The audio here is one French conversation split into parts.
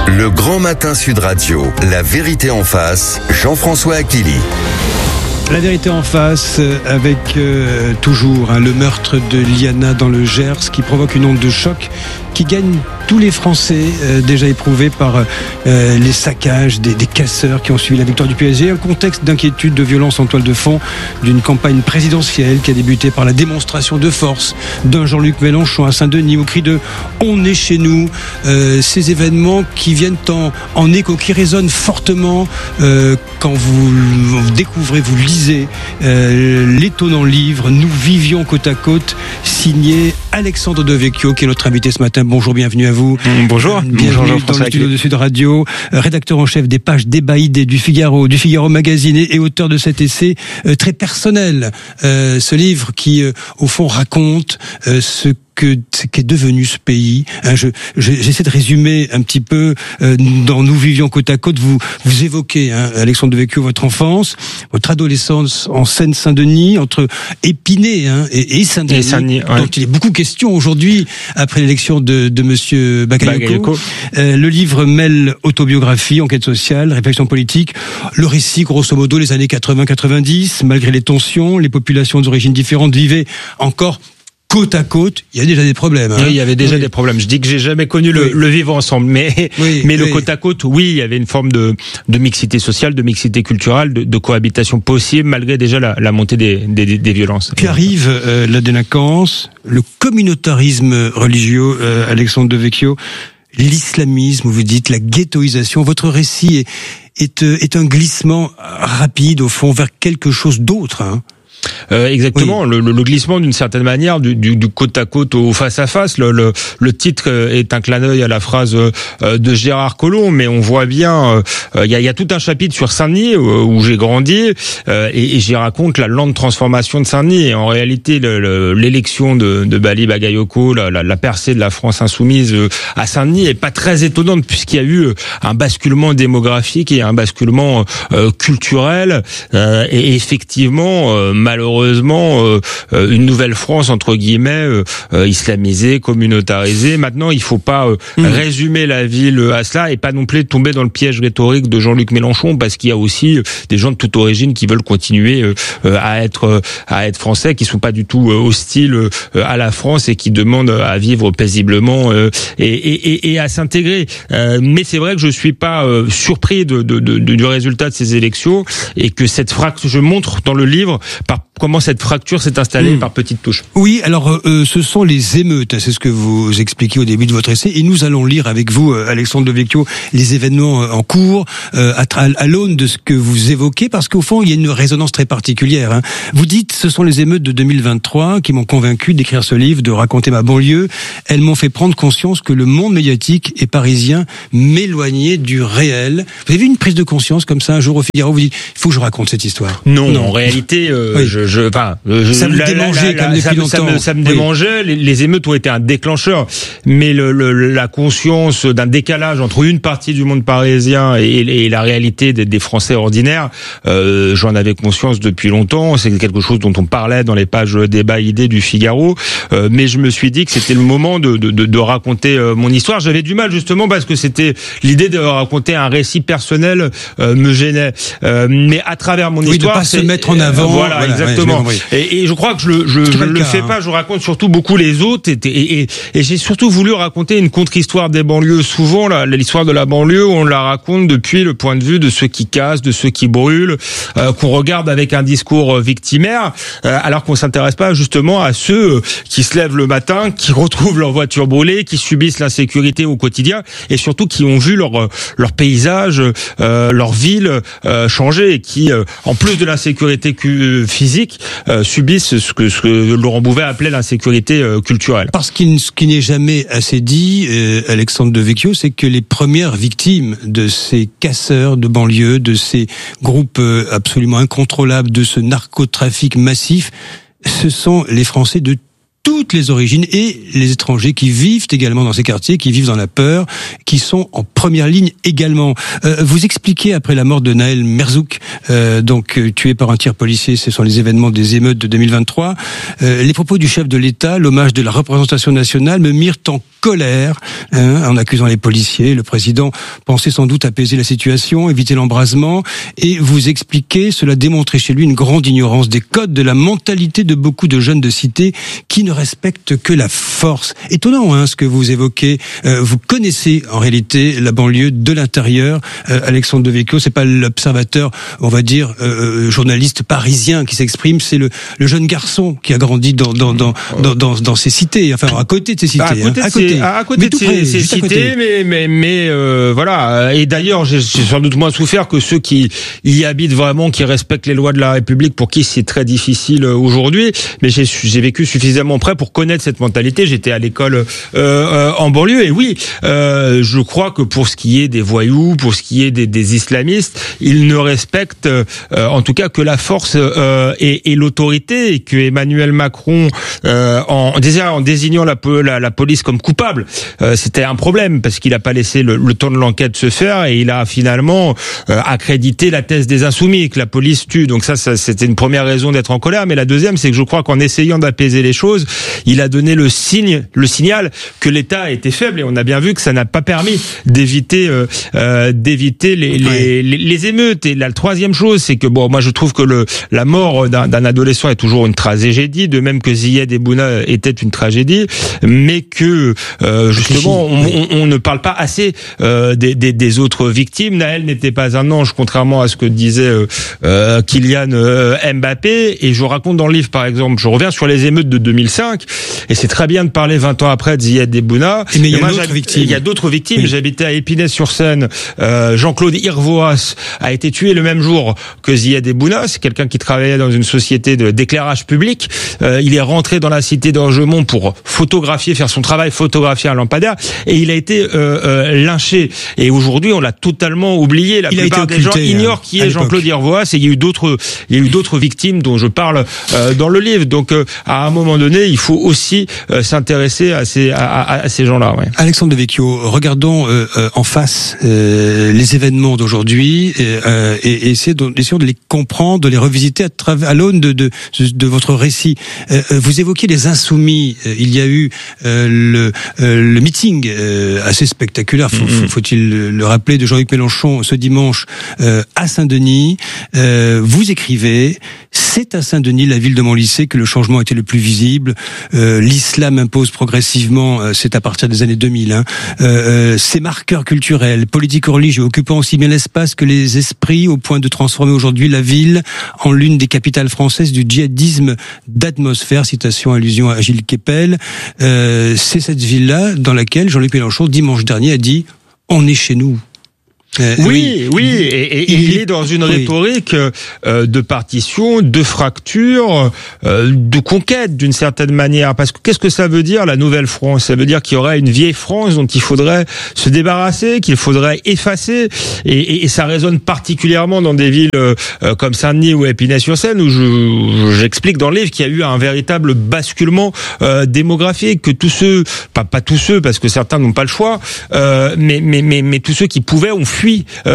Le Grand Matin Sud Radio, la vérité en face, Jean-François Achilly. La vérité en face avec toujours le meurtre de Liana dans le Gers qui provoque une onde de choc qui gagne tous les Français déjà éprouvés par les saccages des casseurs qui ont suivi la victoire du PSG. Un contexte d'inquiétude, de violence en toile de fond d'une campagne présidentielle qui a débuté par la démonstration de force d'un Jean-Luc Mélenchon à Saint-Denis au cri de « On est chez nous ». Ces événements qui viennent en écho, qui résonnent fortement quand vous découvrez, vous lisez l'étonnant livre « Nous vivions côte à côte » signé Alexandre Devecchio qui est notre invité ce matin. Bonjour, bienvenue à vous. Bonjour. Bienvenue dans le studio de Sud Radio, rédacteur en chef des pages débaïdées du Figaro Magazine et auteur de cet essai très personnel. Ce livre qui, au fond, raconte ce qu'est devenu ce pays. J'essaie de résumer un petit peu dans Nous vivions côte à côte. Vous évoquez, Alexandre Devecchio, votre enfance, votre adolescence en Seine-Saint-Denis, entre Épinay et Saint-Denis, dont il est beaucoup question aujourd'hui après l'élection de Monsieur Bakayoko. Le livre mêle autobiographie, enquête sociale, réflexion politique, le récit, grosso modo, les années 80-90, malgré les tensions, les populations d'origines différentes vivaient encore côte à côte. Il y a déjà des problèmes. Oui, il y avait déjà des problèmes. Je dis que j'ai jamais connu le vivre ensemble, mais le côte à côte, oui, il y avait une forme de mixité sociale, de mixité culturelle, de cohabitation possible, malgré déjà la montée des violences. Puis arrive la délinquance, le communautarisme religieux, Alexandre Devecchio, l'islamisme, vous dites, la ghettoisation. Votre récit est un glissement rapide, au fond, vers quelque chose d'autre, Exactement, oui. le glissement d'une certaine manière du côte à côte au face à face. Le titre est un clin d'œil à la phrase de Gérard Collomb, mais on voit bien, il y a tout un chapitre sur Saint-Denis où j'ai grandi et j'y raconte la lente transformation de Saint-Denis. Et en réalité, l'élection de Bali Bagayoko, la percée de la France insoumise à Saint-Denis est pas très étonnante puisqu'il y a eu un basculement démographique et un basculement culturel et effectivement malheureusement une nouvelle France entre guillemets islamisée, communautarisée. Maintenant, il faut pas résumer la ville à cela et pas non plus tomber dans le piège rhétorique de Jean-Luc Mélenchon, parce qu'il y a aussi des gens de toute origine qui veulent continuer à être français, qui sont pas du tout hostiles à la France et qui demandent à vivre paisiblement et à s'intégrer. Mais c'est vrai que je suis pas surpris du résultat de ces élections et que cette fracture, je montre dans le livre comment cette fracture s'est installée par petites touches. Oui, alors ce sont les émeutes, c'est ce que vous expliquez au début de votre essai, et nous allons lire avec vous, Alexandre Devecchio, les événements en cours, à l'aune de ce que vous évoquez, parce qu'au fond, il y a une résonance très particulière. Vous dites, ce sont les émeutes de 2023 qui m'ont convaincu d'écrire ce livre, de raconter ma banlieue. Elles m'ont fait prendre conscience que le monde médiatique et parisien m'éloignait du réel. Vous avez vu une prise de conscience comme ça un jour au Figaro, vous dites, il faut que je raconte cette histoire. Non. En réalité, ça me démangeait comme depuis longtemps. Ça me démangeait. Les émeutes ont été un déclencheur, mais la conscience d'un décalage entre une partie du monde parisien et la réalité des Français ordinaires, j'en avais conscience depuis longtemps. C'est quelque chose dont on parlait dans les pages débat idées du Figaro, mais je me suis dit que c'était le moment de raconter mon histoire. J'avais du mal justement parce que c'était l'idée de raconter un récit personnel me gênait, mais à travers mon histoire, de pas se mettre en avant. Voilà, exactement. Et je crois que je le fais pas. Je raconte surtout beaucoup les autres et j'ai surtout voulu raconter une contre-histoire des banlieues. Souvent, l'histoire de la banlieue, on la raconte depuis le point de vue de ceux qui cassent, de ceux qui brûlent, qu'on regarde avec un discours victimaire, alors qu'on s'intéresse pas justement à ceux qui se lèvent le matin, qui retrouvent leur voiture brûlée, qui subissent l'insécurité au quotidien et surtout qui ont vu leur paysage, leur ville changer et qui, en plus de l'insécurité physique, subissent ce que Laurent Bouvet appelait l'insécurité culturelle. Parce ce qui n'est jamais assez dit, Alexandre Devecchio, c'est que les premières victimes de ces casseurs de banlieue, de ces groupes absolument incontrôlables, de ce narcotrafic massif, ce sont les Français de toutes les origines et les étrangers qui vivent également dans ces quartiers, qui vivent dans la peur, qui sont en première ligne également. Vous expliquez après la mort de Naël Merzouk, donc tué par un tir policier, ce sont les événements des émeutes de 2023, les propos du chef de l'État, l'hommage de la représentation nationale me mirent en colère, en accusant les policiers. Le président pensait sans doute apaiser la situation, éviter l'embrasement, et vous expliquez, cela démontrait chez lui une grande ignorance des codes, de la mentalité de beaucoup de jeunes de cité qui ne respectent que la force. Étonnant, ce que vous évoquez. Vous connaissez en réalité la banlieue de l'intérieur. Alexandre Devecchio, c'est pas l'observateur, on va dire, journaliste parisien qui s'exprime, c'est le jeune garçon qui a grandi dans ces cités, enfin à côté de ces cités. À côté de ces cités, mais voilà. Et d'ailleurs, j'ai sans doute moins souffert que ceux qui y habitent vraiment, qui respectent les lois de la République, pour qui c'est très difficile aujourd'hui. Mais j'ai vécu suffisamment près pour connaître cette mentalité. J'étais à l'école en banlieue, et oui, je crois que pour ce qui est des voyous, pour ce qui est des islamistes, ils ne respectent en tout cas que la force et l'autorité, et que Emmanuel Macron, en désignant la police comme coupable, c'était un problème, parce qu'il n'a pas laissé le temps de l'enquête se faire, et il a finalement accrédité la thèse des insoumis, que la police tue. Donc ça c'était une première raison d'être en colère. Mais la deuxième, c'est que je crois qu'en essayant d'apaiser les choses, il a donné le signal que l'État était faible, et on a bien vu que ça n'a pas permis d'éviter les émeutes. Et la troisième chose, c'est que moi je trouve que la mort d'un adolescent est toujours une tragédie, de même que Ziad Ebouna était une tragédie, mais que justement on ne parle pas assez des autres victimes. Naël n'était pas un ange, contrairement à ce que disait Kylian Mbappé. Et je raconte dans le livre, par exemple, je reviens sur les émeutes de 2005, et c'est très bien de parler 20 ans après de Ziad Ebouna. Mais il y a d'autres victimes. Oui. J'habitais à Épinay-sur-Seine. Jean-Claude Irvoas a été tué le même jour que Ziad Ebouna. C'est quelqu'un qui travaillait dans une société d'éclairage public. Il est rentré dans la cité d'Angemont pour faire son travail, photographier un lampadaire, et il a été lynché. Et aujourd'hui, on l'a totalement oublié. La plupart des gens ignorent qui est Jean-Claude Irvoas, et il y a eu d'autres victimes dont je parle dans le livre. Donc, à un moment donné, il faut aussi s'intéresser à ces gens-là. Ouais. Alexandre Devecchio, regardons en face les événements d'aujourd'hui et essayons de les comprendre, de les revisiter à l'aune de votre récit. Vous évoquez les insoumis. Il y a eu le meeting assez spectaculaire, faut-il le rappeler, de Jean-Luc Mélenchon ce dimanche à Saint-Denis. Vous écrivez: c'est à Saint-Denis, la ville de mon lycée, que le changement était le plus visible. L'islam impose progressivement, c'est à partir des années 2000, ces marqueurs culturels, politico-religieux, occupant aussi bien l'espace que les esprits, au point de transformer aujourd'hui la ville en l'une des capitales françaises du djihadisme d'atmosphère. Citation, allusion à Gilles Kepel. C'est cette ville-là dans laquelle Jean-Luc Mélenchon, dimanche dernier, a dit: on est chez nous. Oui, et il est dans une rhétorique de partition, de fracture, de conquête d'une certaine manière. Parce que qu'est-ce que ça veut dire, la nouvelle France? Ça veut dire qu'il y aurait une vieille France dont il faudrait se débarrasser, qu'il faudrait effacer, et ça résonne particulièrement dans des villes comme Saint-Denis ou Épinay-sur-Seine, où j'explique dans le livre qu'il y a eu un véritable basculement démographique, que tous ceux, pas tous ceux, parce que certains n'ont pas le choix, mais tous ceux qui pouvaient ont fui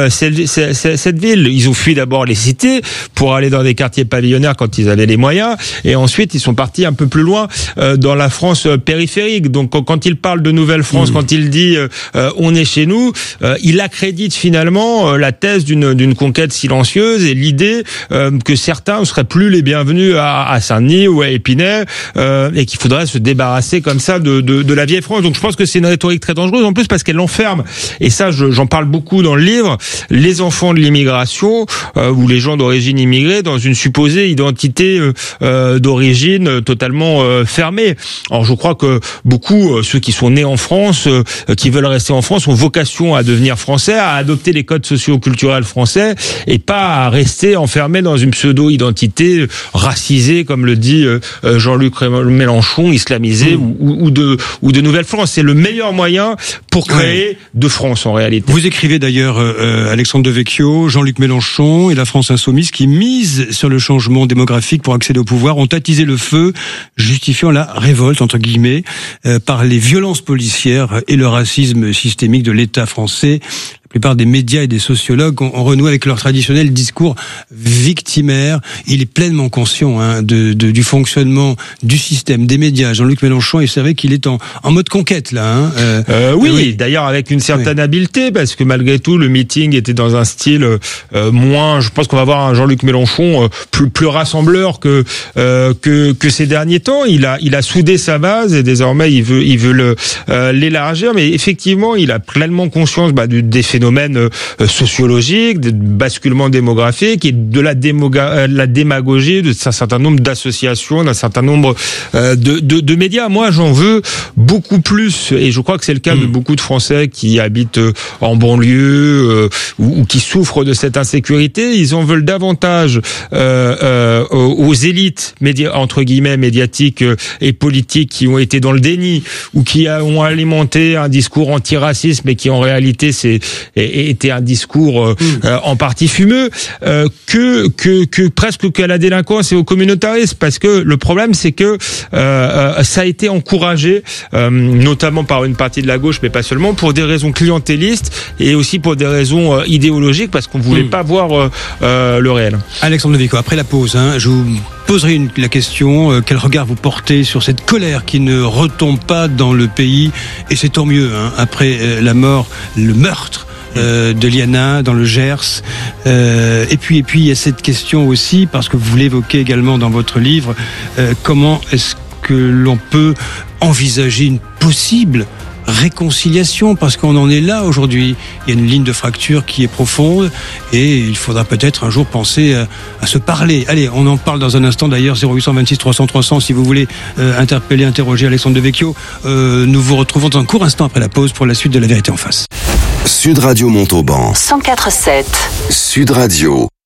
cette ville. Ils ont fui d'abord les cités pour aller dans des quartiers pavillonnaires quand ils avaient les moyens, et ensuite ils sont partis un peu plus loin dans la France périphérique. Donc quand il parle de Nouvelle-France, quand il dit on est chez nous, il accrédite finalement la thèse d'une conquête silencieuse, et l'idée que certains ne seraient plus les bienvenus à Saint-Denis ou à Épinay, et qu'il faudrait se débarrasser comme ça de la vieille France. Donc je pense que c'est une rhétorique très dangereuse, en plus parce qu'elle enferme, et ça j'en parle beaucoup dans le livre, les enfants de l'immigration ou les gens d'origine immigrée dans une supposée identité d'origine totalement fermée. Alors je crois que beaucoup, ceux qui sont nés en France, qui veulent rester en France, ont vocation à devenir français, à adopter les codes socio-culturels français, et pas à rester enfermés dans une pseudo-identité racisée, comme le dit Jean-Luc Mélenchon, islamisée ou de Nouvelle-France. C'est le meilleur moyen pour créer de France en réalité. Vous écrivez d'ailleurs, Alexandre Devecchio, Jean-Luc Mélenchon et la France insoumise, qui misent sur le changement démographique pour accéder au pouvoir, ont attisé le feu, justifiant la révolte, entre guillemets, par les violences policières et le racisme systémique de l'État français. plupart des médias et des sociologues ont renoué avec leur traditionnel discours victimaire. Il est pleinement conscient du fonctionnement du système, des médias. Jean-Luc Mélenchon, c'est vrai qu'il est en mode conquête là. Oui, d'ailleurs avec une certaine habileté, parce que malgré tout, le meeting était dans un style moins. Je pense qu'on va voir un Jean-Luc Mélenchon plus rassembleur que ces derniers temps. Il a soudé sa base et désormais il veut l'élargir. Mais effectivement, il a pleinement conscience des phénomènes sociologiques, de basculement démographique et de la démagogie d'un certain nombre d'associations, d'un certain nombre de médias. Moi, j'en veux beaucoup plus, et je crois que c'est le cas de beaucoup de Français qui habitent en banlieue ou qui souffrent de cette insécurité. Ils en veulent davantage aux élites entre guillemets médiatiques et politiques qui ont été dans le déni ou qui ont alimenté un discours antiraciste, mais qui en réalité était un discours en partie fumeux, que presque qu'à la délinquance et au communautarisme, parce que le problème c'est que ça a été encouragé notamment par une partie de la gauche, mais pas seulement, pour des raisons clientélistes et aussi pour des raisons idéologiques, parce qu'on voulait pas voir le réel. Alexandre Devecchio, après la pause, je vous poserai la question, quel regard vous portez sur cette colère qui ne retombe pas dans le pays, et c'est tant mieux, après la mort, le meurtre de Liana dans le Gers, et puis il y a cette question aussi, parce que vous l'évoquez également dans votre livre, comment est-ce que l'on peut envisager une possible réconciliation, parce qu'on en est là aujourd'hui. Il y a une ligne de fracture qui est profonde et il faudra peut-être un jour penser à se parler. Allez, on en parle dans un instant d'ailleurs. 0826 300 300 si vous voulez interroger Alexandre Devecchio. Nous vous retrouvons dans un court instant après la pause pour la suite de La Vérité en face. Sud Radio Montauban 104.7 Sud Radio.